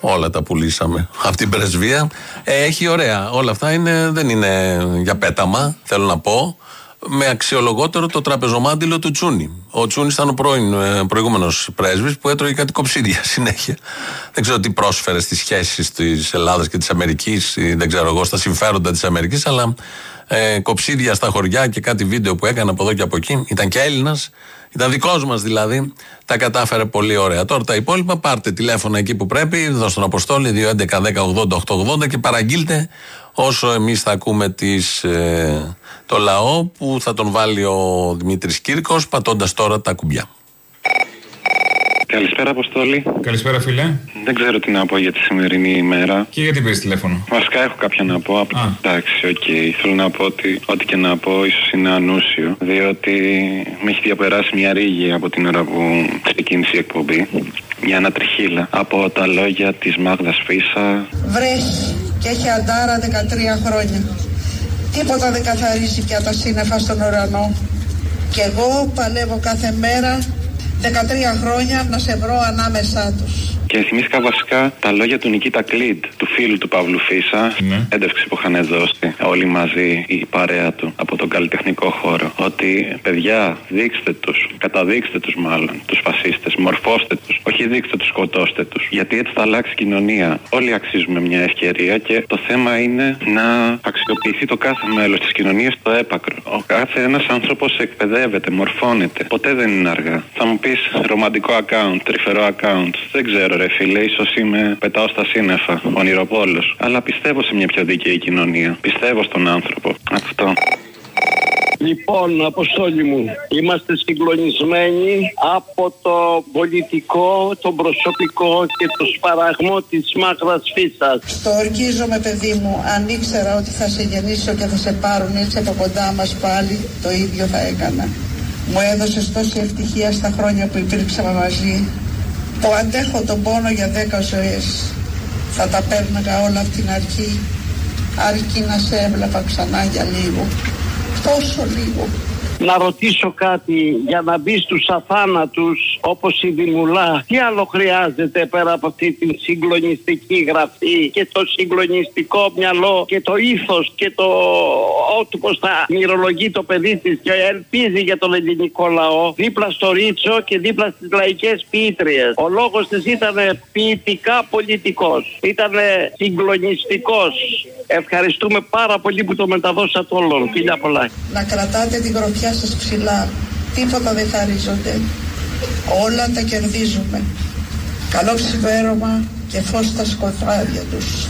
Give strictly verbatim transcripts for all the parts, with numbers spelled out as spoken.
Όλα τα πουλήσαμε. Αυτή την πρεσβεία ε, έχει ωραία. Όλα αυτά είναι, δεν είναι για πέταμα, θέλω να πω. Με αξιολογότερο το τραπεζομάντιλο του Τσούνη. Ο Τσούνης ήταν ο πρώην, προηγούμενος πρέσβης που έτρωγε κάτι κοψίδια συνέχεια. Δεν ξέρω τι πρόσφερε στις σχέσεις της Ελλάδας και της Αμερικής, ή δεν ξέρω εγώ, στα συμφέροντα της Αμερικής, αλλά ε, κοψίδια στα χωριά και κάτι βίντεο που έκανε από εδώ και από εκεί. Ήταν και Έλληνας, ήταν δικός μας δηλαδή. Τα κατάφερε πολύ ωραία. Τώρα τα υπόλοιπα πάρτε τηλέφωνα εκεί που πρέπει, εδώ στον Αποστόλη δύο έντεκα δέκα ογδόντα οκτακόσια ογδόντα και παραγγείλτε όσο εμείς θα ακούμε τις, ε, το λαό που θα τον βάλει ο Δημήτρης Κύρκος πατώντας τώρα τα κουμπιά. Καλησπέρα, Αποστόλη. Καλησπέρα, φίλε. Δεν ξέρω τι να πω για τη σημερινή ημέρα. Και γιατί πήρες τηλέφωνο? Βασικά έχω κάποια να πω. Απλά εντάξει, οκ. Okay. Θέλω να πω ότι ό,τι και να πω ίσως είναι ανούσιο. Διότι με έχει διαπεράσει μια ρίγη από την ώρα που ξεκίνησε η εκπομπή. Μια ανατριχύλα από τα λόγια της Μάγδας Φίσα. Βρέχει και έχει αντάρα δεκατρία χρόνια. Τίποτα δεν καθαρίζει πια τα σύννεφα στον ουρανό. Και εγώ παλεύω κάθε μέρα δεκατρία χρόνια να σε βρω ανάμεσά τους. Και θυμήθηκα βασικά τα λόγια του Νικήτα Κλίντ, του φίλου του Παύλου Φίσα, ναι. Έντευξη που είχαν δώσει όλοι μαζί η παρέα του από τον καλλιτεχνικό χώρο. Ότι παιδιά, δείξτε τους, καταδείξτε τους μάλλον, τους φασίστες, μορφώστε τους. Όχι δείξτε τους, σκοτώστε τους. Γιατί έτσι θα αλλάξει η κοινωνία. Όλοι αξίζουμε μια ευκαιρία και το θέμα είναι να αξιοποιηθεί το κάθε μέλος της κοινωνίας στο έπακρο. Ο κάθε ένας άνθρωπος εκπαιδεύεται, μορφώνεται. Ποτέ δεν είναι αργά. Θα μου πεις ρομαντικό account, τρυφερό account. Δεν ξέρω, ρε φίλε, ίσως είμαι πετάω στα σύννεφα, ονειροπόλος. Αλλά πιστεύω σε μια πιο δίκαιη κοινωνία. Πιστεύω στον άνθρωπο. Αυτό. Λοιπόν, Αποστόλη μου, είμαστε συγκλονισμένοι από το πολιτικό, το προσωπικό και το σπαραγμό της Μάγδας Φίσας. Στο ορκίζομαι, παιδί μου, αν ήξερα ότι θα σε γεννήσω και θα σε πάρουν έτσι από κοντά μας πάλι, το ίδιο θα έκανα. Μου έδωσες τόση ευτυχία στα χρόνια που υπήρξαμε μαζί, που αντέχω τον πόνο για δέκα ζωές. Θα τα παίρναγα όλα από την αρχή, αρκεί να σε έβλεπα ξανά για λίγο. Τόσο λίγο. Να ρωτήσω κάτι για να μπει στους αθάνατους όπως η Δημουλά. Τι άλλο χρειάζεται πέρα από αυτή την συγκλονιστική γραφή και το συγκλονιστικό μυαλό και το ήθος και το ό,τι πως θα μυρολογεί το παιδί της και ελπίζει για τον ελληνικό λαό δίπλα στο Ρίτσο και δίπλα στις λαϊκές ποιήτριες. Ο λόγος της ήταν ποιητικά πολιτικός. Ήταν συγκλονιστικός. Ευχαριστούμε πάρα πολύ που το μεταδώσατε όλων. Φιλιά πολλά. Να κρατάτε την γροθιά σας ψηλά. Τίποτα δεν χαρίζονται. Όλα τα κερδίζουμε. Καλό ξημέρωμα και φως στα σκοτάδια τους.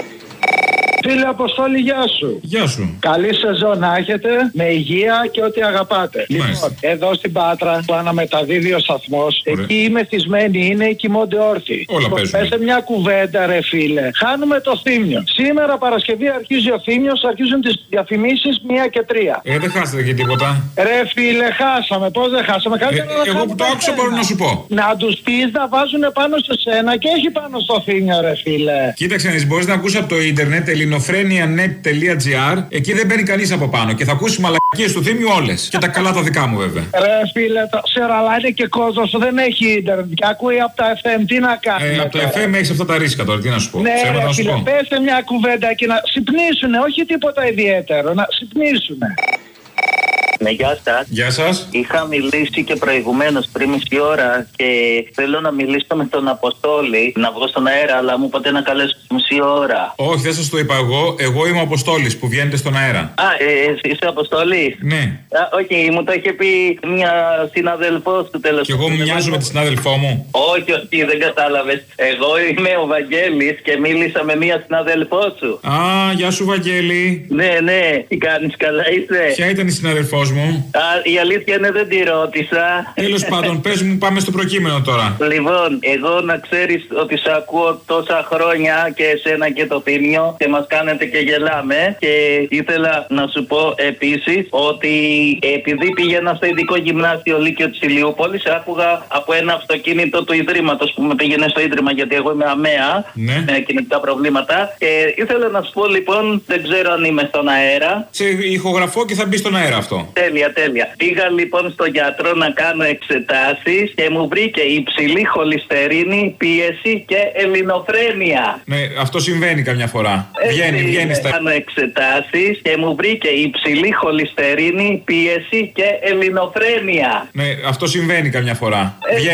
Φίλε Αποστόλη, γεια σου. Γεια σου. Καλή σεζόν να έχετε, με υγεία και ό,τι αγαπάτε. Μάλιστα. Λοιπόν, εδώ στην Πάτρα που αναμεταδίδει ο σταθμός, εκεί οι μεθυσμένοι είναι, οι κοιμώνται όρθιοι. Όλα λοιπόν, παίζουν. πέσε μια κουβέντα, ρε φίλε. Χάνουμε το Θύμιο. Σήμερα Παρασκευή αρχίζει ο Θύμιος, αρχίζουν τις διαφημίσεις μία και τρία. Ε, δεν χάσατε και τίποτα. Ρε φίλε, χάσαμε. Πώς δεν χάσαμε. Ε, ε, εγώ που το άκουσα μπορώ να σου πω. Να τους πεις να βάζουν πάνω σε σένα και όχι πάνω στο Θύμιο, ρε φίλε. Κοίταξε, να μπορείς να ακούσει από το ίντερνετ ελληνοφρένια τελεία νετ τελεία τζι άρ. Εκεί δεν μπαίνει κανείς από πάνω και θα ακούσει μαλακίες του Θύμιου όλες. Και τα καλά τα δικά μου βέβαια. Ρε φίλε, το ξέρω, αλλά είναι και κόσμος που δεν έχει ίντερνετ και ακούει από τα εφ εμ. Τι να κάνει. Ε, από τα εφ εμ έχεις αυτά τα ρίσκα τώρα, τι να σου πω. Ναι, Ψέματα ρε να σου φίλε, πω. πέστε μια κουβέντα και να ξυπνήσουνε, όχι τίποτα ιδιαίτερο, να ξυπνήσουνε. Ναι, γεια σας. Γεια σας. Είχα μιλήσει και προηγουμένως πριν μισή ώρα και θέλω να μιλήσω με τον Αποστόλη, να βγω στον αέρα, αλλά μου είπατε να καλέσω μισή ώρα. Όχι, δεν σας το είπα εγώ. Εγώ είμαι ο Αποστόλης που βγαίνετε στον αέρα. Α, ε, είσαι Αποστόλη. Ναι. Α, οκ, okay, μου το είχε πει μια συναδελφός του τέλος. Και εγώ μου μοιάζω με τη συνάδελφό μου. Όχι, όχι, δεν κατάλαβες. Εγώ είμαι ο Βαγγέλης και μίλησα με μια συναδελφό σου. Α, γεια σου Βαγγέλη. Ναι, ναι, τι κάνεις, καλά είσαι? Ποια ήταν η συναδελφός μου? Α, η αλήθεια είναι δεν τη ρώτησα. Τέλος πάντων, πες μου, πάμε στο προκείμενο τώρα. Λοιπόν, εγώ να ξέρεις ότι σε ακούω τόσα χρόνια και εσένα και το Θύμιο και μας κάνετε και γελάμε. Και ήθελα να σου πω επίσης ότι επειδή πήγαινα στο ειδικό γυμνάσιο Λύκειο της Ηλιούπολης, άκουγα από ένα αυτοκίνητο του Ιδρύματος που με πήγαινε στο Ίδρυμα, γιατί εγώ είμαι αμαία, ναι, με κινητικά προβλήματα. Και ήθελα να σου πω λοιπόν, δεν ξέρω αν είμαι στον αέρα. Σε ηχογραφώ και θα μπει στον αέρα αυτό. Τέλεια, τέλεια. Πήγα λοιπόν στον γιατρό να κάνω εξετάσεις και μου βρήκε υψηλή χολυστερίνη, πίεση και ελληνοφρένεια. Ναι, αυτό συμβαίνει καμιά φορά. Έτσι, βγαίνει, βγαίνει στα. Κάνω εξετάσεις και μου βρήκε υψηλή χολυστερίνη, πίεση και ελληνοφρένεια. Ναι, αυτό συμβαίνει καμιά φορά. Έτσι,